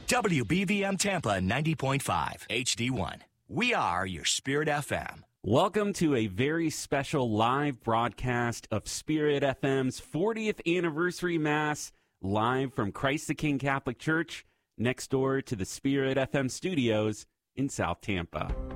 WBVM Tampa 90.5 HD1. We are your Spirit FM. Welcome to a very special live broadcast of Spirit FM's 40th anniversary Mass, live from Christ the King Catholic Church, next door to the Spirit FM studios in South Tampa.